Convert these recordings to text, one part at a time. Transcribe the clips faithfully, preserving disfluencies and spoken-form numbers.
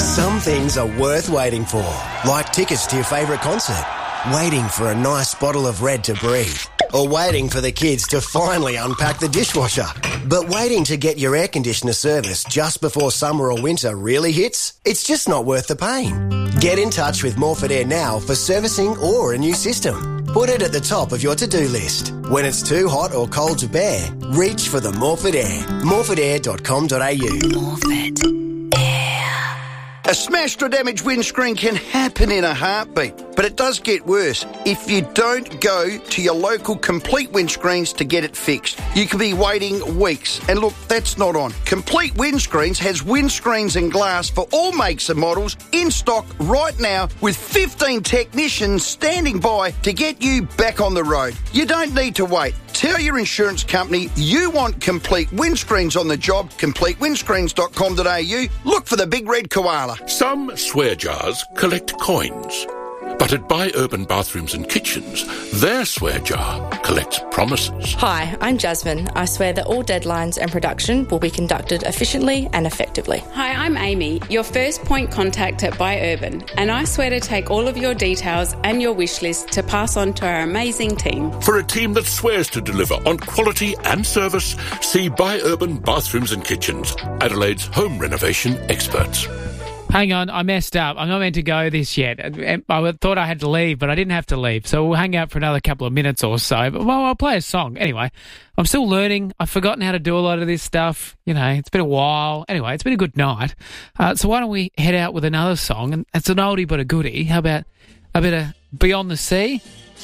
Some things are worth waiting for, like tickets to your favourite concert, waiting for a nice bottle of Red to breathe, or waiting for the kids to finally unpack the dishwasher. But waiting to get your air conditioner serviced just before summer or winter really hits? It's just not worth the pain. Get in touch with Morford Air now for servicing or a new system. Put it at the top of your to-do list. When it's too hot or cold to bear, reach for the Morford Air. morford air dot com dot a u. Morford Air. A smashed or damaged windscreen can happen in a heartbeat, but it does get worse if you don't go to your local Complete Windscreens to get it fixed. You could be waiting weeks, and look, that's not on. Complete Windscreens has windscreens and glass for all makes and models in stock right now with fifteen technicians standing by to get you back on the road. You don't need to wait. Tell your insurance company you want Complete Windscreens on the job, complete windscreens dot com dot a u. Look for the big red koala. Some swear jars collect coins, but at Buy Urban Bathrooms and Kitchens, their swear jar collects promises. Hi, I'm Jasmine. I swear that all deadlines and production will be conducted efficiently and effectively. Hi, I'm Amy, your first point contact at Buy Urban, and I swear to take all of your details and your wish list to pass on to our amazing team. For a team that swears to deliver on quality and service, see Buy Urban Bathrooms and Kitchens, Adelaide's home renovation experts. Hang on, I messed up. I'm not meant to go this yet. I thought I had to leave, but I didn't have to leave. So we'll hang out for another couple of minutes or so. But, well, I'll play a song. Anyway, I'm still learning. I've forgotten how to do a lot of this stuff. You know, it's been a while. Anyway, it's been a good night. Uh, so why don't we head out with another song? And it's an oldie but a goodie. How about a bit of Beyond the Sea?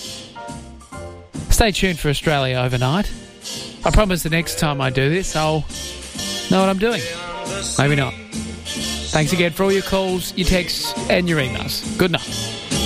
Stay tuned for Australia Overnight. I promise the next time I do this, I'll know what I'm doing. Maybe not. Thanks again for all your calls, your texts, and your emails. Good night.